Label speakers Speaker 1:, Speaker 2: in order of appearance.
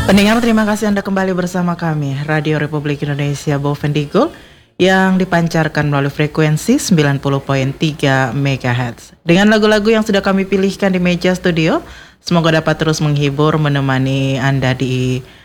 Speaker 1: Pendengar, terima kasih Anda kembali bersama kami Radio Republik Indonesia Bovendigul yang dipancarkan melalui frekuensi 90.3 MHz. Dengan lagu-lagu yang sudah kami pilihkan di meja studio, semoga dapat terus menghibur, menemani Anda di